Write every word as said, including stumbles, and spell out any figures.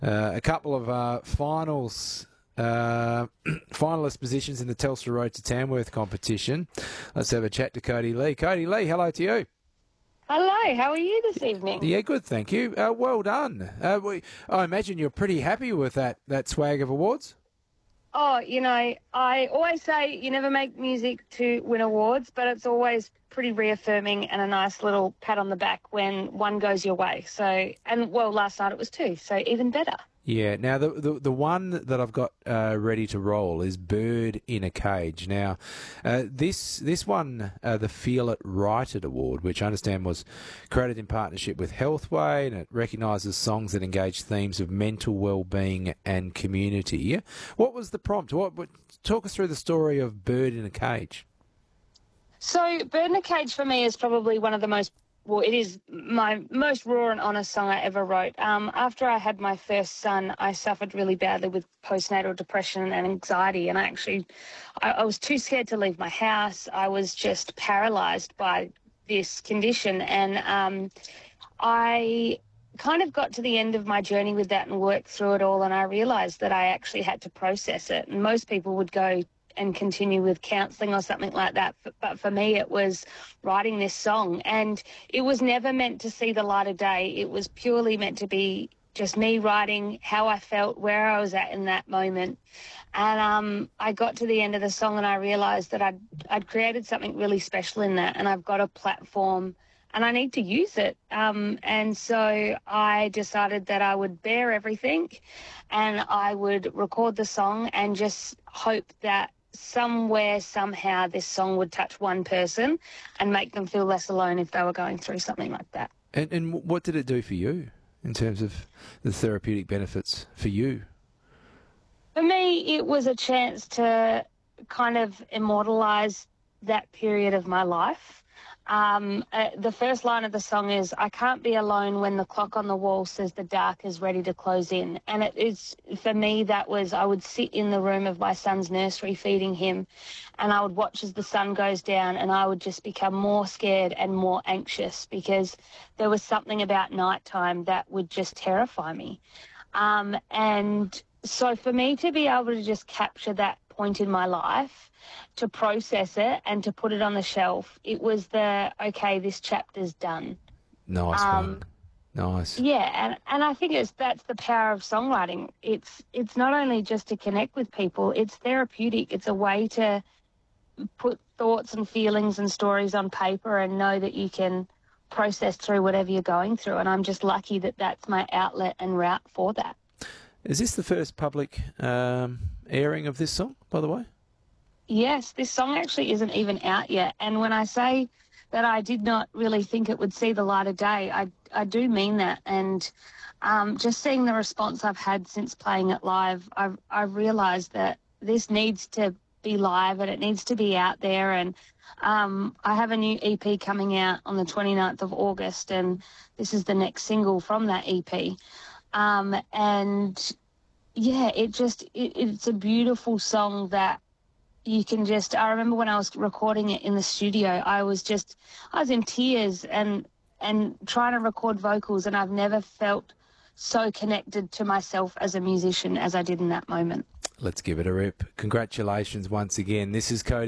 Uh, a couple of uh, finals, uh, finalist positions in the Telstra Road to Tamworth competition. Let's have a chat to Cody Lee. Cody Lee, hello to you. Hello, how are you this evening? Yeah, good, thank you. Uh, well done. Uh, we, I imagine you're pretty happy with that, that swag of awards? Oh, you know, I always say you never make music to win awards, but it's always pretty reaffirming and a nice little pat on the back when one goes your way. So, and well, last night it was two, so even better. Yeah. Now, the the, the one that I've got uh, ready to roll is Bird in a Cage. Now, uh, this this one, uh, the Feel It Right It Award, which I understand was created in partnership with Healthway, and it recognises songs that engage themes of mental well-being and community. What was the prompt? What, what talk us through the story of Bird in a Cage? So, Bird in a Cage for me is probably one of the most Well, it is my most raw and honest song I ever wrote. Um, after I had my first son, I suffered really badly with postnatal depression and anxiety, and I actually, I, I was too scared to leave my house. I was just paralysed by this condition, and um, I kind of got to the end of my journey with that and worked through it all, and I realised that I actually had to process it. And most people would go and continue with counselling or something like that. But for me, it was writing this song, and it was never meant to see the light of day. It was purely meant to be just me writing how I felt, where I was at in that moment. And um, I got to the end of the song and I realised that I'd, I'd created something really special in that, and I've got a platform and I need to use it. Um, and so I decided that I would bear everything and I would record the song and just hope that somewhere, somehow, this song would touch one person and make them feel less alone if they were going through something like that. And, and what did it do for you in terms of the therapeutic benefits for you? For me, it was a chance to kind of immortalise that period of my life. Um, uh, the first line of the song is, I can't be alone when the clock on the wall says the dark is ready to close in. And it is, for me, that was, I would sit in the room of my son's nursery feeding him, and I would watch as the sun goes down, and I would just become more scared and more anxious because there was something about nighttime that would just terrify me. Um, and so for me to be able to just capture that point in my life, to process it and to put it on the shelf, it was the, okay, this chapter's done. Nice um, one. Nice. Yeah, and, and I think it's that's the power of songwriting. It's it's not only just to connect with people, it's therapeutic. It's a way to put thoughts and feelings and stories on paper and know that you can process through whatever you're going through. And I'm just lucky that that's my outlet and route for that. Is this the first public um, airing of this song, by the way? Yes, this song actually isn't even out yet. And when I say that I did not really think it would see the light of day, I, I do mean that. And um, just seeing the response I've had since playing it live, I've, I've realised that this needs to be live and it needs to be out there. And um, I have a new E P coming out on the twenty-ninth of August, and this is the next single from that E P. Um, and, yeah, it just it, it's a beautiful song that you can just, I remember when I was recording it in the studio, I was just, I was in tears and and trying to record vocals, and I've never felt so connected to myself as a musician as I did in that moment. Let's give it a rip. Congratulations once again. This is Cody.